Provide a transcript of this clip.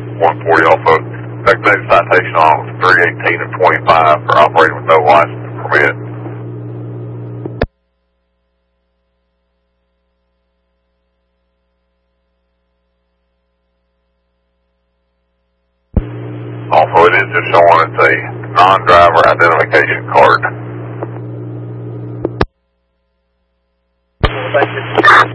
140 off of effective citation on 318 and 25 for operating with no license permit. Also, it is just showing it's a non-driver identification card. Thank you.